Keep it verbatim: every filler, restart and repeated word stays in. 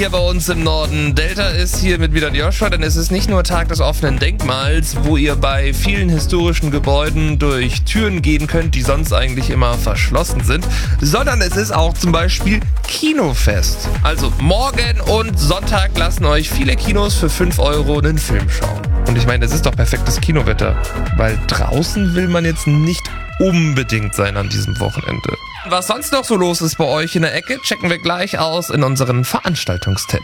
Hier bei uns im Norden. Delta ist hier mit wieder Joshua, denn es ist nicht nur Tag des offenen Denkmals, wo ihr bei vielen historischen Gebäuden durch Türen gehen könnt, die sonst eigentlich immer verschlossen sind, sondern es ist auch zum Beispiel Kinofest. Also morgen und Sonntag lassen euch viele Kinos für fünf Euro einen Film schauen. Und ich meine, es ist doch perfektes Kinowetter, weil draußen will man jetzt nicht unbedingt sein an diesem Wochenende. Was sonst noch so los ist bei euch in der Ecke, checken wir gleich aus in unseren Veranstaltungstipps.